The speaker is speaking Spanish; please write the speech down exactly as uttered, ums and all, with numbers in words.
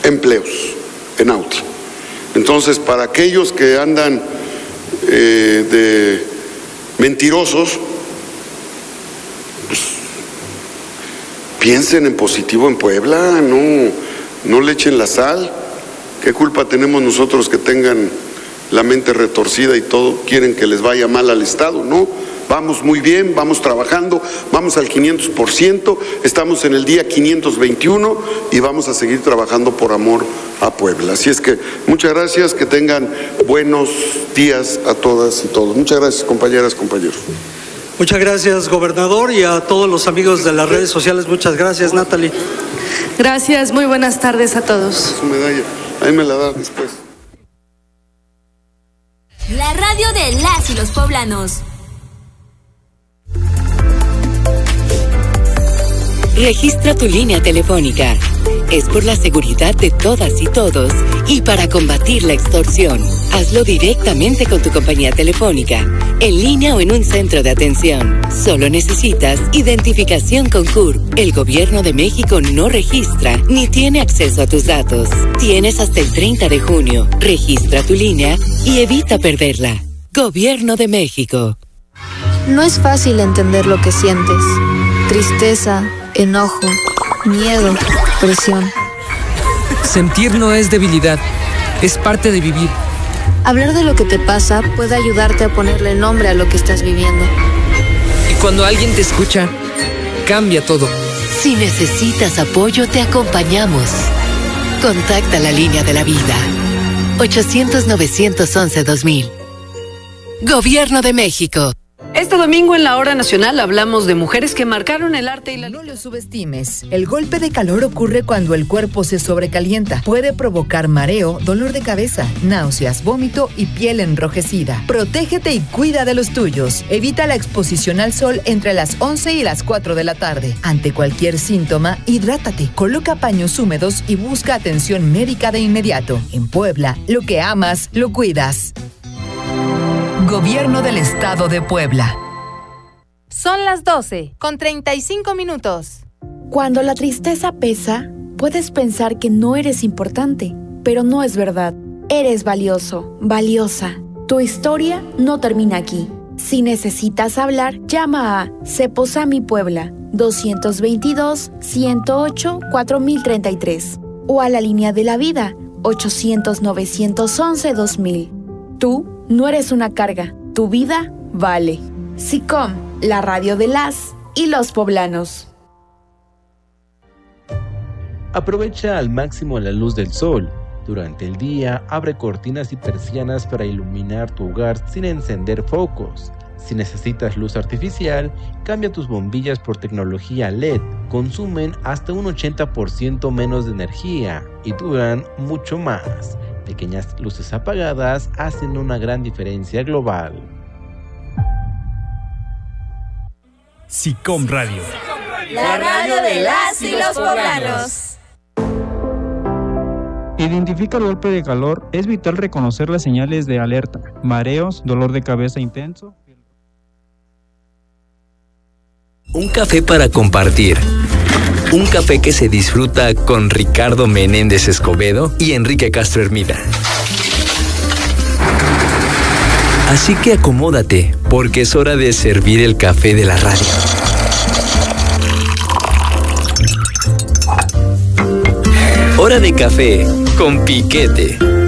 empleos en Autla. Entonces, para aquellos que andan eh, de mentirosos, pues, piensen en positivo en Puebla, no, no le echen la sal. ¿Qué culpa tenemos nosotros que tengan la mente retorcida y todo, quieren que les vaya mal al Estado? No, vamos muy bien, vamos trabajando, vamos al quinientos por ciento, estamos en el día quinientos veintiuno y vamos a seguir trabajando por amor a Puebla. Así es que muchas gracias, que tengan buenos días a todas y todos. Muchas gracias, compañeras, compañeros. Muchas gracias, gobernador, y a todos los amigos de las redes sociales, muchas gracias, Natalie. Gracias, muy buenas tardes a todos. Su medalla, ahí me la da después. La radio de las y los poblanos. Registra tu línea telefónica. Es por la seguridad de todas y todos y para combatir la extorsión. Hazlo directamente con tu compañía telefónica, en línea o en un centro de atención. Solo necesitas identificación con C U R P. El Gobierno de México no registra ni tiene acceso a tus datos. Tienes hasta el treinta de junio. Registra tu línea y evita perderla. Gobierno de México. No es fácil entender lo que sientes. Tristeza, enojo, miedo, presión. Sentir no es debilidad, es parte de vivir. Hablar de lo que te pasa puede ayudarte a ponerle nombre a lo que estás viviendo. Y cuando alguien te escucha, cambia todo. Si necesitas apoyo, te acompañamos. Contacta la línea de la vida. ochocientos, novecientos once, dos mil. Gobierno de México. Este domingo en la Hora Nacional hablamos de mujeres que marcaron el arte y la... No lo subestimes. El golpe de calor ocurre cuando el cuerpo se sobrecalienta. Puede provocar mareo, dolor de cabeza, náuseas, vómito y piel enrojecida. Protégete y cuida de los tuyos. Evita la exposición al sol entre las once y las cuatro de la tarde. Ante cualquier síntoma, hidrátate. Coloca paños húmedos y busca atención médica de inmediato. En Puebla, lo que amas, lo cuidas. Gobierno del Estado de Puebla. Son las doce, con treinta y cinco minutos. Cuando la tristeza pesa, puedes pensar que no eres importante, pero no es verdad. Eres valioso, valiosa. Tu historia no termina aquí. Si necesitas hablar, llama a Ceposami Puebla, dos veintidós, ciento ocho, cuatro mil treinta y tres o a la línea de la vida, ochocientos, novecientos once, dos mil. Tú no eres una carga, tu vida vale. SICOM, la radio de las y los poblanos. Aprovecha al máximo la luz del sol. Durante el día, abre cortinas y persianas para iluminar tu hogar sin encender focos. Si necesitas luz artificial, cambia tus bombillas por tecnología L E D. Consumen hasta un ochenta por ciento menos de energía y duran mucho más. Pequeñas luces apagadas hacen una gran diferencia global. SICOM Radio. La radio de las y los poblanos. Identifica el golpe de calor. Es vital reconocer las señales de alerta: mareos, dolor de cabeza intenso. Un café para compartir. Un café que se disfruta con Ricardo Menéndez Escobedo y Enrique Castro Hermida. Así que acomódate, porque es hora de servir el café de la radio. Hora de café con Piquete.